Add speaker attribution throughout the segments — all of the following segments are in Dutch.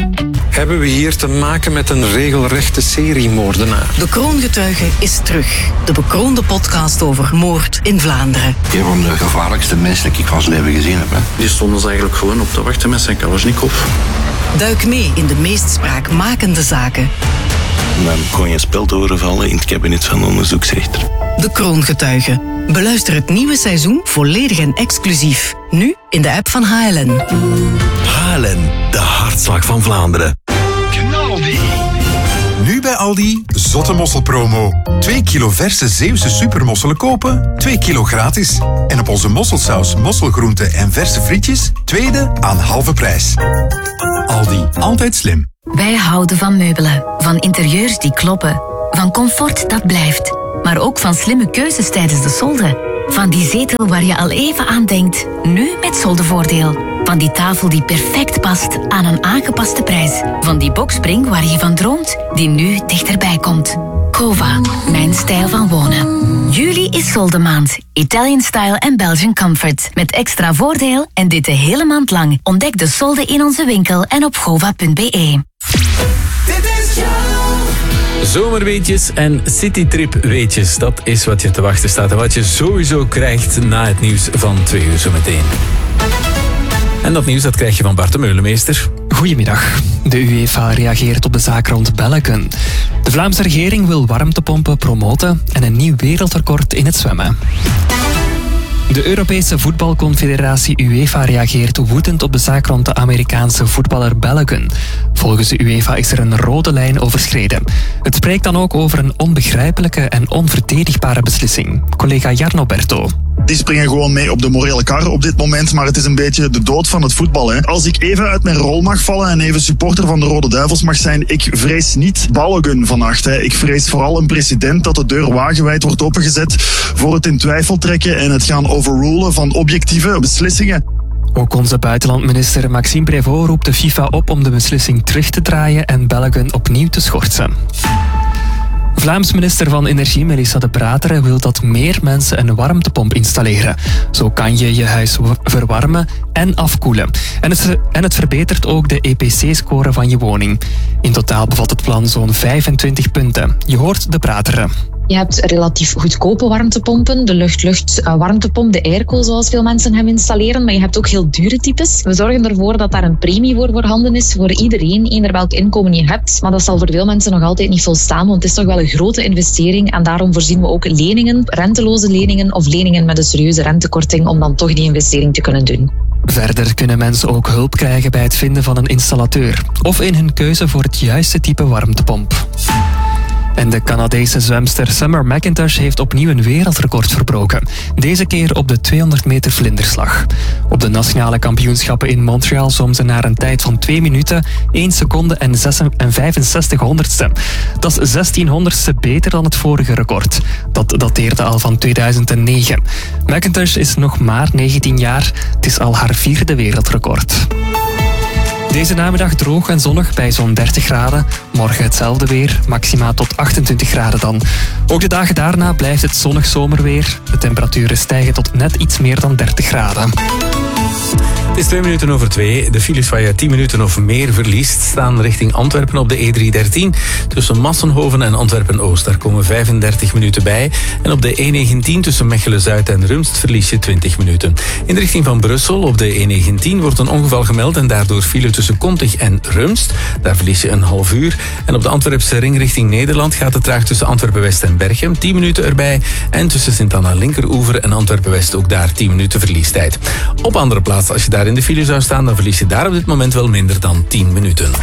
Speaker 1: Hebben we hier te maken met een regelrechte seriemoordenaar?
Speaker 2: De Kroongetuige is terug. De bekroonde podcast over moord in Vlaanderen.
Speaker 3: Een van de gevaarlijkste mensen die ik van zijn leven gezien heb. Hè.
Speaker 4: Die stonden ze eigenlijk gewoon op te wachten met zijn Kalashnikov.
Speaker 2: Duik mee in de meest spraakmakende zaken.
Speaker 5: Dan kon je een spel doorvallen in het kabinet van de onderzoeksrechter.
Speaker 2: De Kroongetuige. Beluister het nieuwe seizoen volledig en exclusief. Nu in de app van HLN.
Speaker 6: HLN, de hartslag van Vlaanderen.
Speaker 7: Knaldi. Nu bij Aldi, zotte mosselpromo. 2 kilo verse Zeeuwse supermosselen kopen, 2 kilo gratis. En op onze mosselsaus, mosselgroenten en verse frietjes, tweede aan halve prijs. Aldi, altijd slim.
Speaker 8: Wij houden van meubelen, van interieurs die kloppen, van comfort dat blijft, maar ook van slimme keuzes tijdens de solde. Van die zetel waar je al even aan denkt, nu met soldevoordeel. Van die tafel die perfect past aan een aangepaste prijs. Van die boxspring waar je van droomt, die nu dichterbij komt. Cova, mijn stijl van wonen. Juli is soldemaand. Italian Style en Belgian Comfort. Met extra voordeel en dit de hele maand lang. Ontdek de solden in onze winkel en op gova.be.
Speaker 9: Zomerweetjes en citytripweetjes. Dat is wat je te wachten staat en wat je sowieso krijgt na het nieuws van 2 uur zometeen. En dat nieuws dat krijg je van Bart de Meulemeester.
Speaker 10: Goedemiddag. De UEFA reageert op de zaak rond Bellegem. De Vlaamse regering wil warmtepompen promoten en een nieuw wereldrecord in het zwemmen. De Europese voetbalconfederatie UEFA reageert woedend op de zaak rond de Amerikaanse voetballer Bellegem. Volgens de UEFA is er een rode lijn overschreden. Het spreekt dan ook over een onbegrijpelijke en onverdedigbare beslissing. Collega Jarno Berto.
Speaker 11: Die springen gewoon mee op de morele kar op dit moment, maar het is een beetje de dood van het voetbal. Hè. Als ik even uit mijn rol mag vallen en even supporter van de Rode Duivels mag zijn, ik vrees niet Balogun vannacht. Hè. Ik vrees vooral een president dat de deur wagenwijd wordt opengezet voor het in twijfel trekken en het gaan overrulen van objectieve beslissingen.
Speaker 10: Ook onze buitenlandminister Maxime Prévost roept de FIFA op om de beslissing terug te draaien en Balogun opnieuw te schorsen. Vlaams minister van Energie Melissa De Brateren wil dat meer mensen een warmtepomp installeren. Zo kan je je huis verwarmen en afkoelen. En het verbetert ook de EPC-score van je woning. In totaal bevat het plan zo'n 25 punten. Je hoort De Brateren.
Speaker 12: Je hebt relatief goedkope warmtepompen, de lucht-lucht warmtepomp, de airco zoals veel mensen hem installeren, maar je hebt ook heel dure types. We zorgen ervoor dat daar een premie voor voorhanden is voor iedereen, eender welk inkomen je hebt. Maar dat zal voor veel mensen nog altijd niet volstaan, want het is toch wel een grote investering en daarom voorzien we ook leningen, renteloze leningen of leningen met een serieuze rentekorting om dan toch die investering te kunnen doen.
Speaker 10: Verder kunnen mensen ook hulp krijgen bij het vinden van een installateur of in hun keuze voor het juiste type warmtepomp. En de Canadese zwemster Summer McIntosh heeft opnieuw een wereldrecord verbroken. Deze keer op de 200 meter vlinderslag. Op de nationale kampioenschappen in Montreal zwom ze naar een tijd van 2 minuten, 1 seconde en 65 honderdste. Dat is 16 honderdste beter dan het vorige record. Dat dateerde al van 2009. McIntosh is nog maar 19 jaar. Het is al haar 4e wereldrecord. Deze namiddag droog en zonnig bij zo'n 30 graden. Morgen hetzelfde weer, maxima tot 28 graden dan. Ook de dagen daarna blijft het zonnig zomerweer. De temperaturen stijgen tot net iets meer dan 30 graden.
Speaker 9: Het is 2 minuten over 2. De files waar je 10 minuten of meer verliest staan richting Antwerpen op de E313. Tussen Massenhoven en Antwerpen-Oost. Daar komen 35 minuten bij. En op de E19 tussen Mechelen-Zuid en Rumst verlies je 20 minuten. In de richting van Brussel op de E19 wordt een ongeval gemeld en daardoor file tussen Kontig en Rumst. Daar verlies je een half uur. En op de Antwerpse ring richting Nederland gaat het traag tussen Antwerpen-West en Berchem. 10 minuten erbij. En tussen Sint-Anna Linkeroever en Antwerpen-West ook daar 10 minuten verliestijd. Op andere plaatsen, als je daar in de file zou staan, dan verlies je daar op dit moment wel minder dan 10 minuten.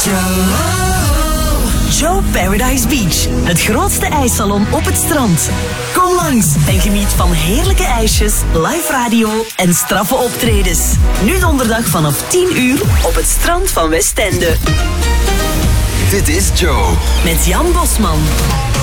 Speaker 13: Joe Paradise Beach, het grootste ijssalon op het strand. Kom langs en geniet van heerlijke ijsjes, live radio en straffe optredens. Nu donderdag vanaf 10 uur op het strand van Westende.
Speaker 6: Dit is Joe.
Speaker 13: Met Jan Bosman.